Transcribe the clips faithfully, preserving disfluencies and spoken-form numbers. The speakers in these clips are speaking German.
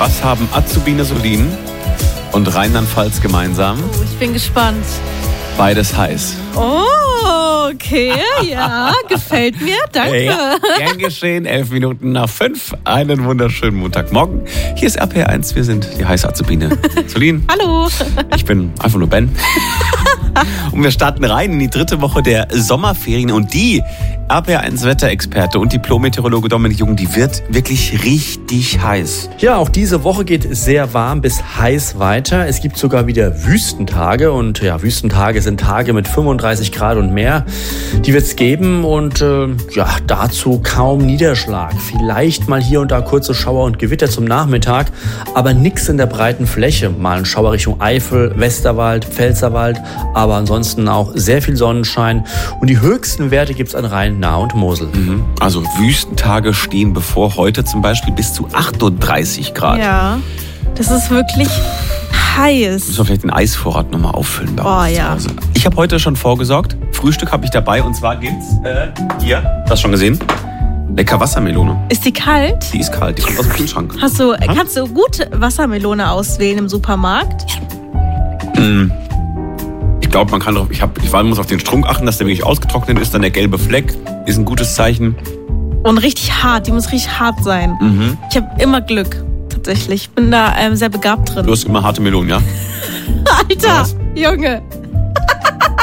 Was haben Azubine Solin und Rheinland-Pfalz gemeinsam? Oh, ich bin gespannt. Beides heiß. Oh, okay, ja, gefällt mir, danke. Ja, gern geschehen, elf Minuten nach fünf. Einen wunderschönen Montagmorgen. Hier ist R P R eins, wir sind die heiße Azubine Solin. Hallo. Ich bin einfach nur Ben. Und wir starten rein in die dritte Woche der Sommerferien. Und die R P R eins Wetterexperte und Diplom-Meteorologe Dominik Jung, die wird wirklich richtig heiß. Ja, auch diese Woche geht es sehr warm bis heiß weiter. Es gibt sogar wieder Wüstentage. Und ja, Wüstentage sind Tage mit fünfunddreißig Grad und mehr. Die wird es geben und äh, ja, dazu kaum Niederschlag. Vielleicht mal hier und da kurze Schauer und Gewitter zum Nachmittag, aber nichts in der breiten Fläche. Mal ein Schauer Richtung Eifel, Westerwald, Pfälzerwald, aber ansonsten auch sehr viel Sonnenschein. Und die höchsten Werte gibt es an Rhein, Nahe und Mosel. Mhm. Also Wüstentage stehen bevor, heute zum Beispiel bis zu achtunddreißig Grad. Ja, das ist wirklich heiß. Müssen wir vielleicht den Eisvorrat nochmal auffüllen bei Oh, uns ja. zu Hause. Ich habe heute schon vorgesorgt. Frühstück habe ich dabei und zwar gibt's äh, hier, hast du schon gesehen? Lecker Wassermelone. Ist die kalt? Die ist kalt, die kommt aus dem Kühlschrank. Hast du, kannst du gut Wassermelone auswählen im Supermarkt? Mm. Ich glaube, man kann drauf, ich, hab, ich muss auf den Strunk achten, dass der wirklich ausgetrocknet ist. Dann der gelbe Fleck ist ein gutes Zeichen. Und richtig hart, die muss richtig hart sein. Mhm. Ich habe immer Glück, tatsächlich. Ich bin da ähm, sehr begabt drin. Du hast immer harte Melonen, ja? Alter, Was? Junge.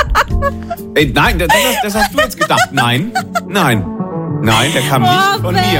Ey, nein, das, das, das hast du jetzt gedacht. Nein, nein, nein, der kam nicht Oh, von Ben. mir.